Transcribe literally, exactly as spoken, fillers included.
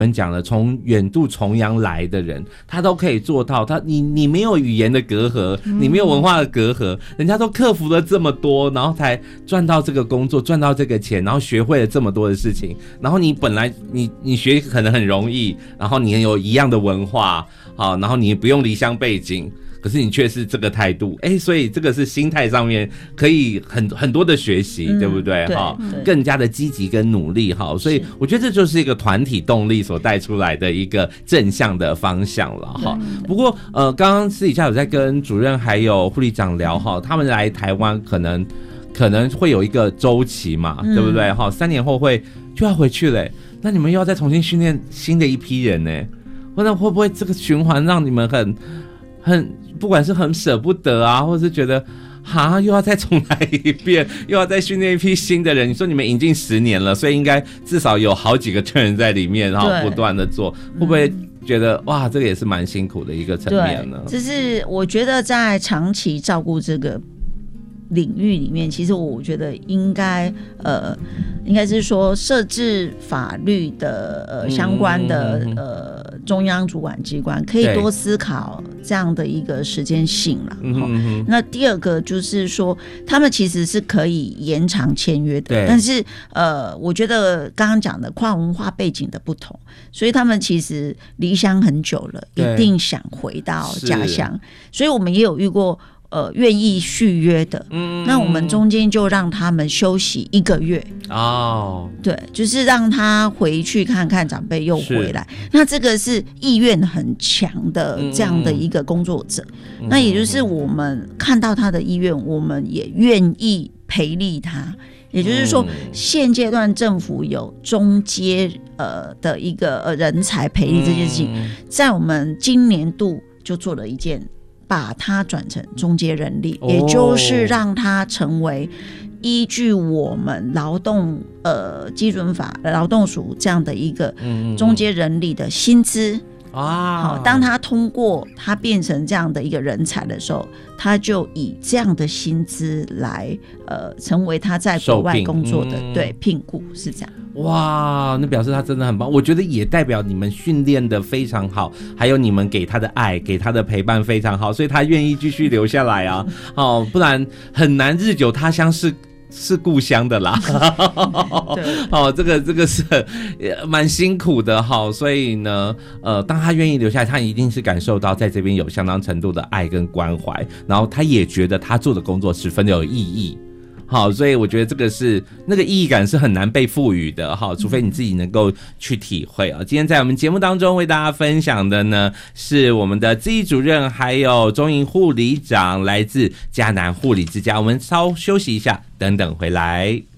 们讲了，从远渡重洋来的人，他都可以做到。他你你没有语言的隔阂，你没有文化的隔阂，人家都克服了这么多，然后才赚到这个工作，赚到这个钱，然后学会了这么多的事情。然后你本来你你学可能很容易，然后你有一样的文化，好，然后你不用离乡背景。可是你却是这个态度，哎，所以这个是心态上面可以很很多的学习，嗯、对不对？哈，更加的积极跟努力哈，所以我觉得这就是一个团体动力所带出来的一个正向的方向了哈。不过呃，刚刚私底下有在跟主任还有护理长聊哈，他们来台湾可能可能会有一个周期嘛，嗯、对不对？哈，三年后会就要回去了，那你们又要再重新训练新的一批人呢？或者会不会这个循环让你们很很？不管是很舍不得啊，或是觉得哈又要再重来一遍，又要再训练一批新的人。你说你们引进十年了，所以应该至少有好几个人在里面，然后不断的做，会不会觉得哇，这个也是蛮辛苦的一个层面呢？ 就是我觉得在长期照顾这个领域里面，其实我觉得应该呃，应该是说设置法律的呃相关的、嗯、呃中央主管机关可以多思考这样的一个时间性啦。嗯、那第二个就是说，他们其实是可以延长签约的，但是呃，我觉得刚刚讲的跨文化背景的不同，所以他们其实离乡很久了，一定想回到家乡，所以我们也有遇过。呃，愿意续约的，嗯，那我们中间就让他们休息一个月哦，对，就是让他回去看看长辈又回来，那这个是意愿很强的这样的一个工作者，嗯、那也就是我们看到他的意愿，我们也愿意培力他。也就是说，现阶段政府有中阶呃的一个呃人才培力这件事情，在我们今年度就做了一件。把它转成中阶人力，也就是让它成为依据我们劳动呃基准法、劳动署这样的一个中阶人力的薪资啊。好，当他通过，他变成这样的一个人才的时候，他就以这样的薪资来呃成为他在国外工作的、嗯、对聘雇是这样。 哇，那表示他真的很棒，我觉得也代表你们训练的非常好，还有你们给他的爱给他的陪伴非常好，所以他愿意继续留下来啊。哦，不然很难日久他乡是是故乡的啦。对，哦，这个这个是蛮辛苦的哈，所以呢，呃，当他愿意留下来，他一定是感受到在这边有相当程度的爱跟关怀，然后他也觉得他做的工作十分的有意义。好，所以我觉得这个是那个意义感是很难被赋予的哈，除非你自己能够去体会啊。今天在我们节目当中为大家分享的呢，是我们的咨议主任还有中营护理长，来自嘉南护理之家。我们稍休息一下，等等回来。